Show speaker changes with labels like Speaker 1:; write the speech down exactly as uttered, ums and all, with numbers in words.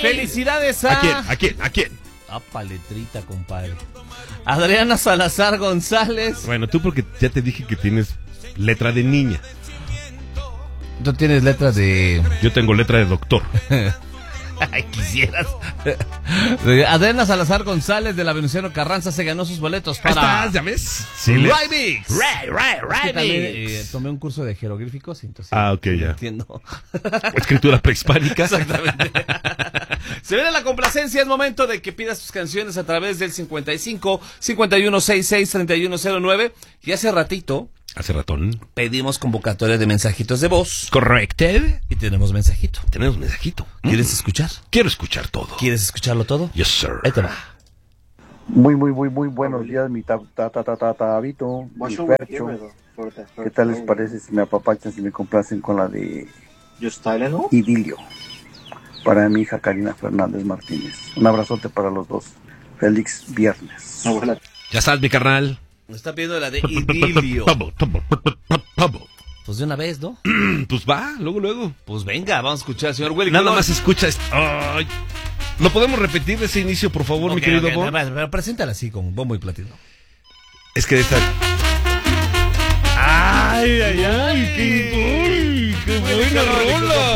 Speaker 1: Felicidades a...
Speaker 2: ¿A quién? ¿A quién? ¿A quién?
Speaker 1: A paletrita, compadre. Adriana Salazar González.
Speaker 2: Bueno, tú porque ya te dije que tienes letra de niña.
Speaker 1: Tú tienes letras de...
Speaker 2: Yo tengo letra de doctor.
Speaker 1: Ay, quisieras. Adriana Salazar González de la Venustiano Carranza se ganó sus boletos para...
Speaker 2: Ahí estás, ¿ya ves? Sí,
Speaker 1: Rymix.
Speaker 2: Right, right,
Speaker 1: Es que también,
Speaker 2: right.
Speaker 1: eh, tomé un curso de jeroglíficos, entonces...
Speaker 2: Ah, ok, ya.
Speaker 1: Entiendo.
Speaker 2: Escritura prehispánica.
Speaker 1: Exactamente. Se viene la complacencia, es momento de que pidas tus canciones a través del cincuenta y cinco, cincuenta y uno sesenta y seis, treinta y uno cero nueve. Y hace ratito...
Speaker 2: Hace ratón.
Speaker 1: Pedimos convocatoria de mensajitos de voz.
Speaker 2: Correcto.
Speaker 1: Y tenemos mensajito.
Speaker 2: Tenemos mensajito.
Speaker 1: ¿Quieres escuchar?
Speaker 2: Quiero escuchar todo.
Speaker 1: ¿Quieres escucharlo todo?
Speaker 2: Yes, sir.
Speaker 1: Ahí te va.
Speaker 3: Muy, muy, muy, muy buenos días, mi ta, ta, ta, ta, ta, Tabito, mi Fercho. ¿Qué tal les parece si me apapachan, si me complacen con la de Idilio? Para mi hija Karina Fernández Martínez. Un abrazote para los dos. Feliz viernes.
Speaker 2: Ya sabes, mi carnal.
Speaker 1: Me está pidiendo la de Idilio. Pues de una vez, ¿no?
Speaker 2: Pues va, luego, luego.
Speaker 1: Pues venga, vamos a escuchar al señor Willy.
Speaker 2: Nada más escucha esto. Ay. ¿Lo podemos repetir ese inicio, por favor,
Speaker 1: okay,
Speaker 2: mi querido
Speaker 1: okay,
Speaker 2: Bob?
Speaker 1: Pero, pero preséntala así, con bombo y platillo.
Speaker 2: Es que de esta... ¡Ay, ay, ay! ¡Qué, uy, qué buena rola!